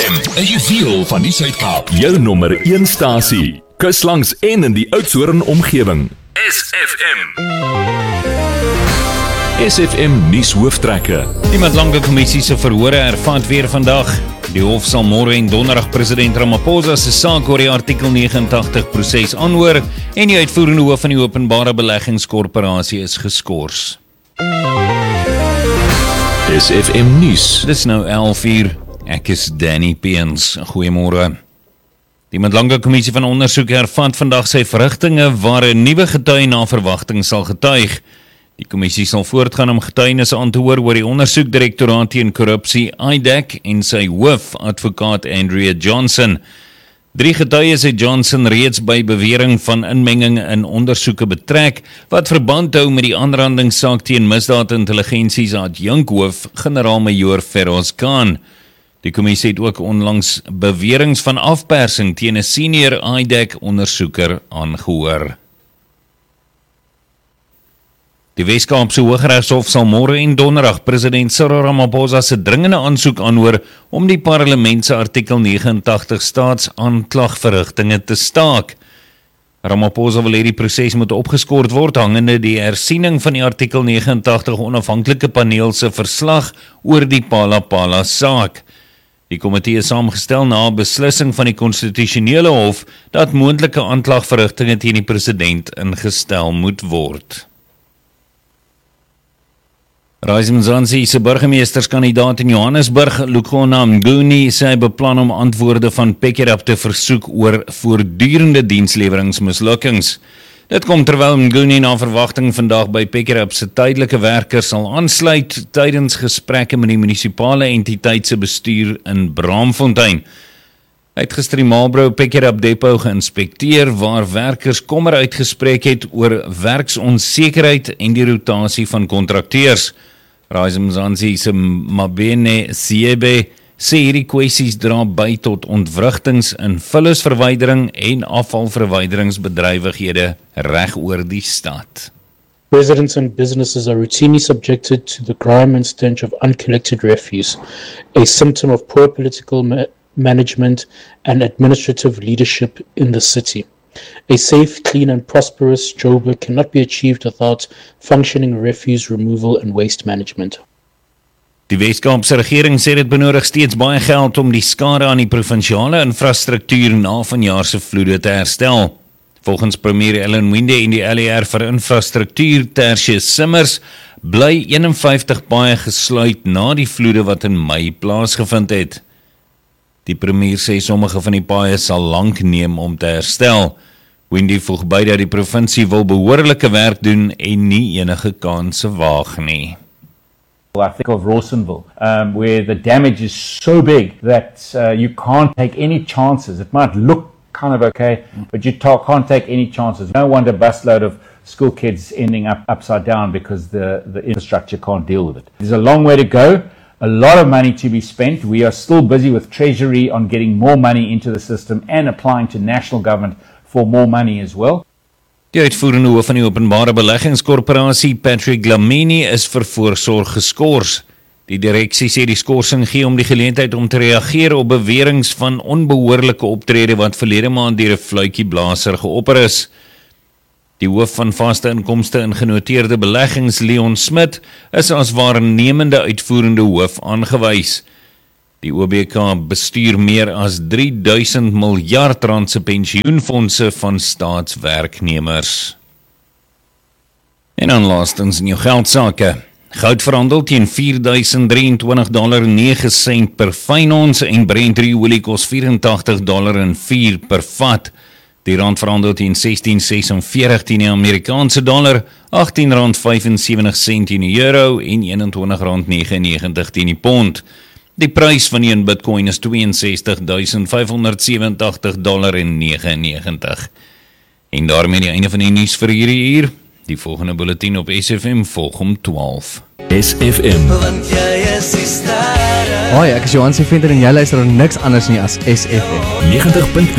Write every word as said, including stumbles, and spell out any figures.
M, 'n juweel van die Suid-Kaap. Jou nommer een stasie, kuslangs en in die Oudtshoorn omgewing. S F M. S F M nuus hooftrekke. Die Madlange Kommissie se verhore hervat weer vandag. Die hof sal môre en donderdag president Ramaphosa se saak oor die artikel negenentagtig proses aanhoor en die uitvoerende hoof van die Openbare Beleggingskorporasie is geskort. S F M nuus. Dis nou elf uur. Ek is Danny Peens. Goeiemôre. Die Madlange Kommissie van Ondersoek hervat vandag sy verrigtinge waar 'n nuwe getuie na verwagting sal getuig. Die kommissie sal voortgaan om getuienis aan te hoor oor die ondersoekdirektoraat teen korrupsie I D A C en sy hoof, advokaat Andrea Johnson. Drie getuies het Johnson reeds by bewering van inmenging in ondersoeke betrek, wat verband hou met die aanrandingssaak teen misdaadintelligensies adjunkhoof, generaal-majoor Feroz Khan. Die kommissie het ook onlangs bewerings van afpersing teen 'n senior I D A C ondersoeker aangehoor. Die Weskaapse Hooggeregshof sal môre en donderdag president Cyril Ramaphosa se dringende aansoek aanhoor om die parlement se artikel negenentagtig staatsaanklagverrigtinge te staak. Ramaphosa wil hê die proses moet opgeskort word hangende die hersiening van die artikel negenentagtig onafhanklike paneel se verslag oor die Phala-Phala saak. Die komitee is saamgestel na 'n beslissing van die konstitusionele hof dat moontlike aanklagverrigtinge teen die president ingestel moet word. Razi Mzansi se burgemeesterskandidaat in Johannesburg, Lukhona Mnguni, sê hy beplan om antwoorde van Pekerap te versoek oor voortdurende diensleweringsmislukkings. Dit kom terwyl Mnguni na verwagting vandag by Pekerap se tydelike werkers sal aansluit tydens gesprekke met die munisipale entiteit se bestuur in Braamfontein. Hy het gister die Marlborough Pekerap depot geïnspekteer waar werkers kommer uitgespreek het oor werksonsekerheid en die rotasie van kontrakteurs. Razi Mzansi se Mabene Siebe sê hierdie kwessies dra by tot ontwrigtings in vullisverwydering en afvalverwyderingsbedrywighede reg oor die stad. Residents and businesses are routinely subjected to the grime and stench of uncollected refuse, a symptom of poor political ma- management and administrative leadership in the city. A safe, clean and prosperous Joburg cannot be achieved without functioning refuse removal and waste management. Die Weskaapse regering sê dit benodig steeds baie geld om die skade aan die provinsiale infrastruktuur na vanjaar se vloede te herstel. Volgens premier Ellen Winde en die L E R vir infrastruktuur Tertius Simmers bly eenenvyftig paaie gesluit na die vloede wat in Mei plaasgevind het. Die premier sê sommige van die paaie sal lank neem om te herstel. Wendy voeg by dat die provinsie wil behoorlike werk doen en nie enige kanse waag nie. I think of Rawsonville, um, where the damage is so big that uh, you can't take any chances. It might look kind of okay, but you ta- can't take any chances. No wonder a busload of school kids ending up upside down because the, the infrastructure can't deal with it. There's a long way to go. A lot of money to be spent. We are still busy with Treasury on getting more money into the system and applying to national government for more money as well. Die uitvoerende hoof van die Openbare Beleggingskorporasie, Patrick Dlamini, is vir voorsorg geskort. Die direksie sê die skorsing gee om die geleentheid om te reageer op beweringe van onbehoorlike optrede wat verlede maand deur 'n fluitjieblaser geopper is. Die hoof van vaste inkomste in genoteerde beleggings, Leon Smit, is as waarnemende uitvoerende hoof aangewys. Die O B K bestuur meer as drie duisend miljard rand se pensioenfondse van staatswerknemers. En dan laastens in jou geldsake. Goud verhandel teen vier duisend drieëntwintig dollar en nege sent per fyn ons en Brent olie kos vyfentagtig dollar en vier per vat. Die rand verhandel teen sestien sesenveertig teen die Amerikaanse dollar, agttien rand vyfensewentig sent teen die euro en eenentwintig rand negenennegentig teen die pond. Die prys van een Bitcoin is ses twee ses duisend vyfhonderdsewenentagtig dollar en negenennegentig. En daarmee die einde van die nuus vir hierdie uur. Die volgende bulletin op S F M volg om twaalf. S F M. Hoi, ek is Johan se vriend en jy luister na niks anders nie as S F M. negentig punt